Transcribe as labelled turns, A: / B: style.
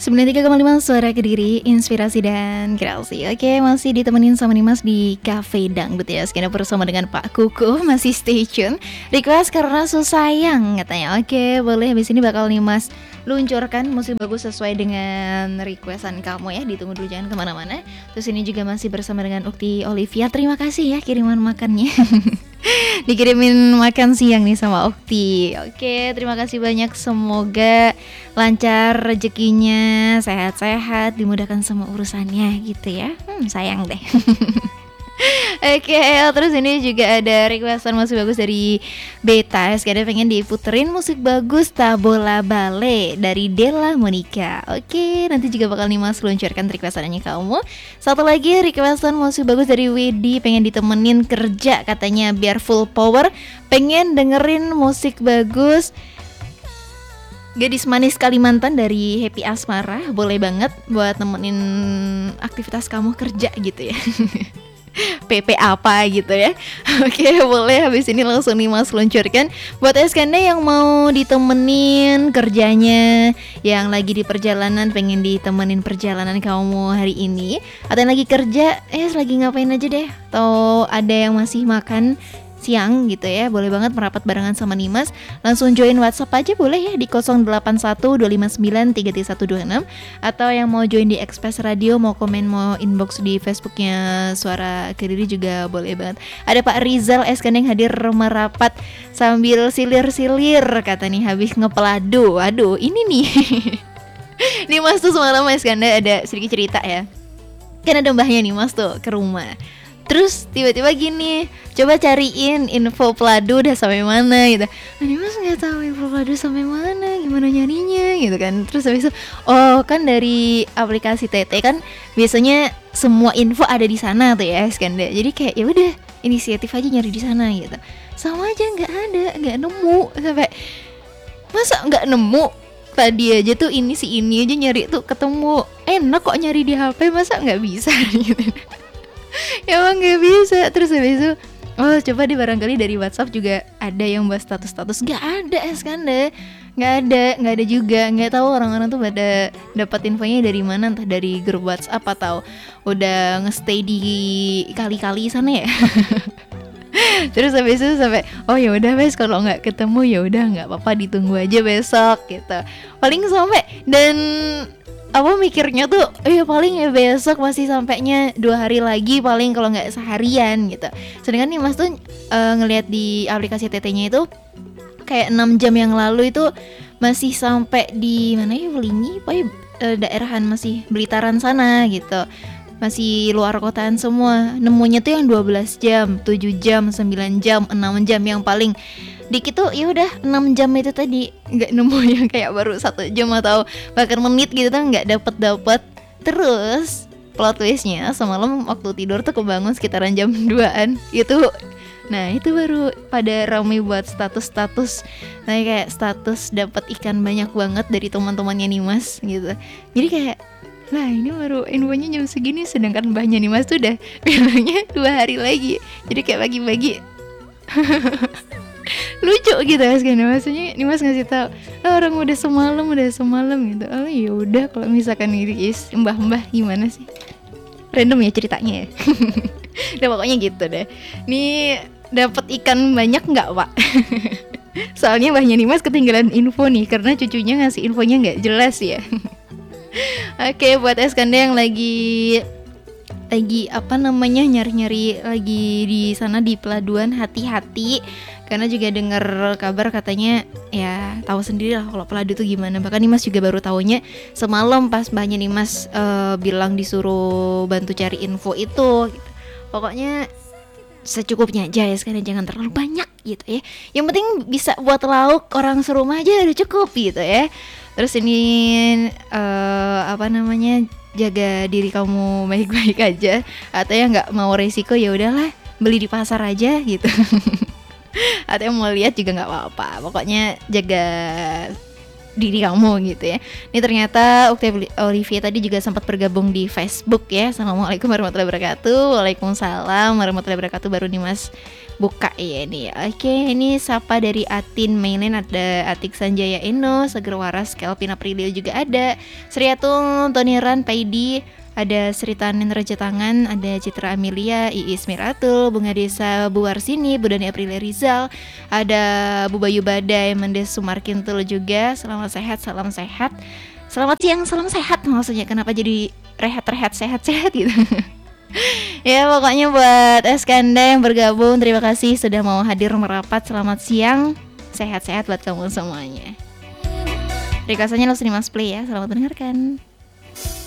A: 93,5 Suara Kediri, inspirasi dan kreasi. Oke, masih ditemenin sama Nimas di Cafe Dangdut ya. Sekarang bersama dengan Pak Kuku, masih stay tune. Request karena susayang katanya. Oke, boleh, habis ini bakal Nimas luncurkan musik bagus sesuai dengan requestan kamu ya. Ditunggu dulu, jangan kemana-mana. Terus ini juga masih bersama dengan Ukti Olivia. Terima kasih ya kiriman makannya. Dikirimin makan siang nih sama Ukti. Oke, terima kasih banyak. Semoga lancar rezekinya, sehat-sehat, dimudahkan semua urusannya gitu ya. Sayang deh. Oke, terus ini juga ada requestan musik bagus dari Beta. Sekarang pengen diputerin musik bagus Tabola Bale dari Della Monica. Oke, nanti juga bakal Nimas luncurkan requestannya kamu. Satu lagi requestan musik bagus dari Wedi, pengen ditemenin kerja katanya biar full power. Pengen dengerin musik bagus Gadis Manis Kalimantan dari Happy Asmara. Boleh banget buat nemenin aktivitas kamu kerja gitu ya. PP apa gitu ya. Oke, boleh, habis ini langsung nih Mas luncurkan buat Eskanda yang mau ditemenin kerjanya, yang lagi di perjalanan pengen ditemenin perjalanan kamu hari ini, atau yang lagi kerja lagi ngapain aja deh, atau ada yang masih makan siang gitu ya, boleh banget merapat barengan sama Nimas. Langsung join WhatsApp aja boleh ya di 0812593326, atau yang mau join di Express Radio, mau komen, mau inbox di Facebooknya Suara Kediri juga boleh banget. Ada Pak Rizal Eskandeng hadir merapat sambil silir-silir, kata nih habis ngepeladu. Aduh, ini nih Nimas tuh semalam Eskanda ada sedikit cerita ya. Kan ada mbahnya Nimas tuh ke rumah. Terus tiba-tiba gini, coba cariin info peladu udah sampai mana gitu. Nah, Mas nggak tahu info peladu sampai mana, gimana nyarinya gitu kan. Terus habis itu, oh kan dari aplikasi TT kan biasanya semua info ada di sana tuh ya Skanda. Jadi kayak ya udah inisiatif aja nyari di sana gitu. Sama aja nggak ada, nggak nemu sampai. Masa nggak nemu? Tadi aja tuh ini aja nyari tuh ketemu. Enak kok nyari di HP, masa nggak bisa gitu. Ya emang gak bisa. Terus habis itu coba deh barangkali dari WhatsApp juga ada yang bahas status-status. Gak ada Eskanda, gak ada juga. Gak tahu orang-orang tuh pada dapat infonya dari mana, entah dari grup WhatsApp atau udah ngestay di kali-kali sana ya. Terus habis itu sampai ya udah wes, kalau nggak ketemu ya udah nggak apa-apa, ditunggu aja besok gitu. Paling sampai dan mikirnya tuh paling ya besok, masih sampainya 2 hari lagi paling, kalau nggak seharian gitu. Sedangkan nih Mas tuh ngelihat di aplikasi TT-nya itu kayak 6 jam yang lalu itu masih sampai di mana ya, Welingi, daerahan masih Belitaran sana gitu. Masih luar kotaan semua. Nemunya tuh yang 12 jam, 7 jam, 9 jam, 6 jam, yang paling dikit tuh ya udah 6 jam itu tadi. Nggak nemu yang kayak baru 1 jam atau bahkan menit gitu tuh nggak dapet. Terus plot twistnya semalam waktu tidur tuh kebangun sekitaran jam 2an itu. Nah itu baru pada rame buat status. Nah kayak status dapat ikan banyak banget dari teman-temannya Nimas gitu. Jadi kayak lah ini baru infonya jam segini, sedangkan mbahnya Nimas tuh udah bilangnya 2 hari lagi. Jadi kayak bagi-bagi lucu gitu ya kan, maksudnya Nimas ngasih tahu orang udah semalam gitu. Oh ya udah, kalau misalkan ini mbah gimana sih, random ya ceritanya ya. Udah pokoknya gitu deh. Nih dapat ikan banyak nggak Pak? Soalnya mbahnya Nimas ketinggalan info nih karena cucunya ngasih infonya nggak jelas ya. Oke, buat Eskanda yang lagi nyari-nyari lagi di sana di peladuan, hati-hati, karena juga dengar kabar katanya ya tahu sendiri lah kalau peladu tuh gimana. Bahkan Nimas juga baru taunya semalam pas mbahnya Nimas bilang disuruh bantu cari info itu gitu. Pokoknya secukupnya aja ya sekarang, jangan terlalu banyak gitu ya. Yang penting bisa buat lauk orang serumah aja udah cukup gitu ya. Terus ini jaga diri kamu baik-baik aja, atau yang nggak mau resiko ya udahlah beli di pasar aja gitu. Atau yang mau lihat juga nggak apa-apa. Pokoknya jaga diri kamu gitu ya. Ini ternyata Olivia tadi juga sempat bergabung di Facebook ya. Assalamualaikum warahmatullahi wabarakatuh. Waalaikumsalam warahmatullahi wabarakatuh. Baru nih Mas buka ya ini. Oke, ini sapa dari Atin Mailen, ada Atik Sanjaya Eno, Seger Waras, Kelvin Aprilio juga ada, Sriatung, Toniran, Paidi, ada Sritanen Raja Tangan, ada Citra Amelia, Iis Miratul, Bunga Desa Buwarsini, Budani Aprilia Rizal, ada Bu Bayu Badai, Mendes Sumarkintul juga. Selamat sehat, salam sehat. Selamat siang, salam sehat maksudnya. Kenapa jadi rehat-rehat sehat-sehat gitu. Ya pokoknya buat Eskanda yang bergabung, terima kasih sudah mau hadir merapat. Selamat siang, sehat-sehat buat kamu semuanya. Requestannya langsung di Mas Play ya, selamat mendengarkan.